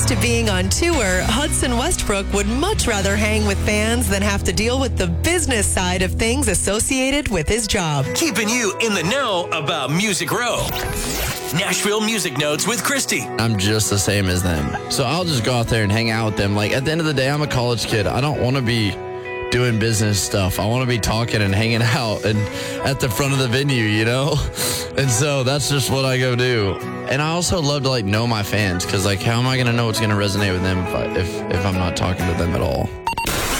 to being on tour, Hudson Westbrook would much rather hang with fans than have to deal with the business side of things associated with his job. Keeping you in the know about Music Row. Nashville Music Notes with Christy. I'm just the same as them. So I'll just go out there and hang out with them. Like, at the end of the day, I'm a college kid. I don't want to be doing business stuff. I want to be talking and hanging out and at the front of the venue, you know? And so that's just what I go do. And I also love to, like, know my fans, because, like, how am I going to know what's going to resonate with them if I'm not talking to them at all?